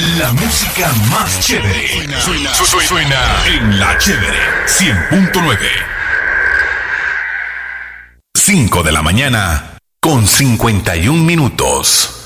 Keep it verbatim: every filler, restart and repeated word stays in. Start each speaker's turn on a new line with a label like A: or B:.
A: La música más chévere. Suena, suena, suena en La Chévere cien punto nueve. cinco de la mañana con cincuenta y un minutos.